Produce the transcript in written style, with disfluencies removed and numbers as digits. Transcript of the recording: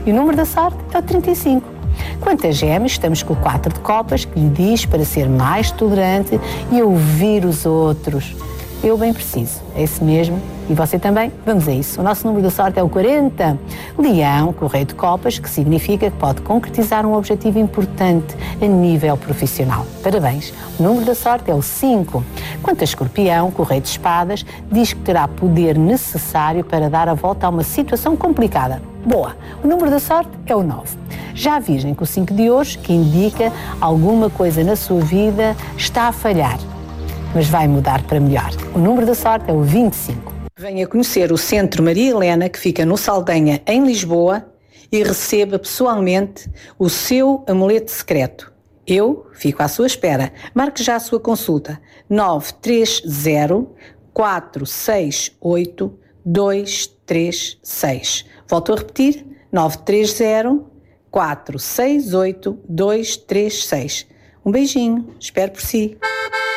E o número da sorte é o 35. Quanto a Gêmeos, estamos com o 4 de copas, que lhe diz para ser mais tolerante e ouvir os outros. Eu bem preciso, é esse mesmo. E você também? Vamos a isso. O nosso número da sorte é o 40. Leão, com o Rei de Copas, que significa que pode concretizar um objetivo importante a nível profissional. Parabéns. O número da sorte é o 5. Quanto a Escorpião, com o Rei de Espadas, diz que terá poder necessário para dar a volta a uma situação complicada. Boa. O número da sorte é o 9. Já a Virgem, com o 5 de Ouros, que indica alguma coisa na sua vida está a falhar, mas vai mudar para melhor. O número da sorte é o 25. Venha conhecer o Centro Maria Helena, que fica no Saldanha, em Lisboa, e receba pessoalmente o seu amuleto secreto. Eu fico à sua espera. Marque já a sua consulta. 930 468 236. Volto a repetir. 930 468 236. Um beijinho. Espero por si.